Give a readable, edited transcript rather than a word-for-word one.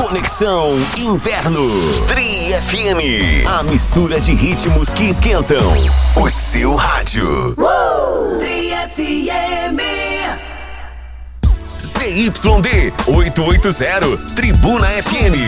Conexão Inverno. Tri FM. A mistura de ritmos que esquentam o seu rádio. Tri FM. ZYD 880, Tribuna FM.